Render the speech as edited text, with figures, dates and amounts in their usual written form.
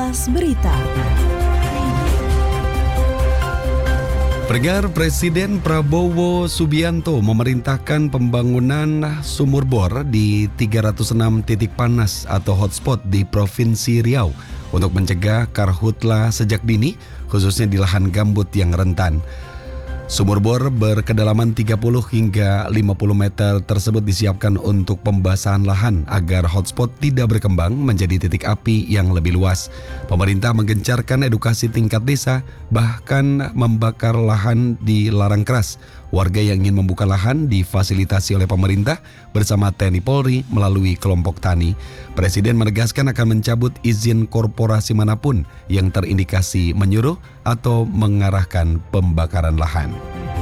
Kilas Berita. Pendengar, Presiden Prabowo Subianto memerintahkan pembangunan sumur bor di 306 titik panas atau hotspot di Provinsi Riau untuk mencegah karhutla sejak dini, khususnya di lahan gambut yang rentan. Sumur bor berkedalaman 30 hingga 50 meter tersebut disiapkan untuk pembasahan lahan agar hotspot tidak berkembang menjadi titik api yang lebih luas. Pemerintah menggencarkan edukasi tingkat desa, bahkan membakar lahan dilarang keras. Warga yang ingin membuka lahan difasilitasi oleh pemerintah bersama TNI Polri melalui kelompok tani. Presiden menegaskan akan mencabut izin korporasi manapun yang terindikasi menyuruh atau mengarahkan pembakaran lahan.